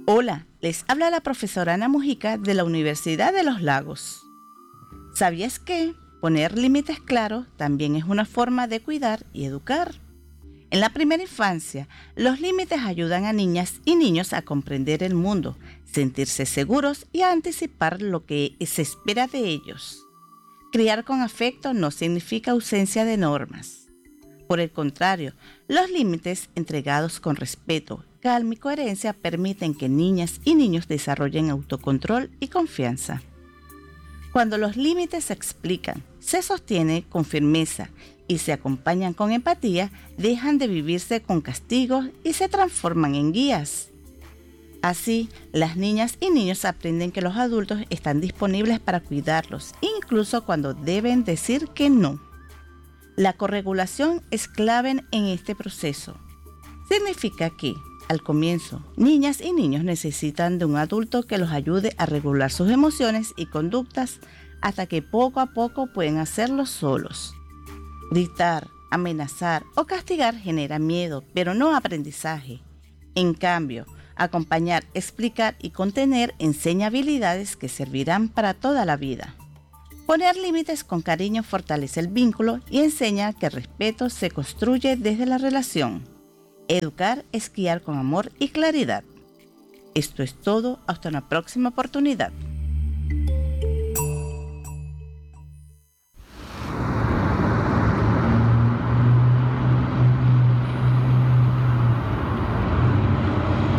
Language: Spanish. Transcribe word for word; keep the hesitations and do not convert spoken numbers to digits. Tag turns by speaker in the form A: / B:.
A: Hola, les habla la profesora Ana Mujica de la Universidad de los Lagos. ¿Sabías que poner límites claros también es una forma de cuidar y educar? En la primera infancia, los límites ayudan a niñas y niños a comprender el mundo, sentirse seguros y a anticipar lo que se espera de ellos. Criar con afecto no significa ausencia de normas. Por el contrario, los límites entregados con respeto, calma y coherencia permiten que niñas y niños desarrollen autocontrol y confianza. Cuando los límites se explican, se sostienen con firmeza y se acompañan con empatía, dejan de vivirse con castigos y se transforman en guías. Así, las niñas y niños aprenden que los adultos están disponibles para cuidarlos, incluso cuando deben decir que no. La corregulación es clave en este proceso. Significa que, al comienzo, niñas y niños necesitan de un adulto que los ayude a regular sus emociones y conductas hasta que poco a poco pueden hacerlo solos. Gritar, amenazar o castigar genera miedo, pero no aprendizaje. En cambio, acompañar, explicar y contener enseña habilidades que servirán para toda la vida. Poner límites con cariño fortalece el vínculo y enseña que el respeto se construye desde la relación. Educar es guiar con amor y claridad. Esto es todo, hasta una próxima oportunidad.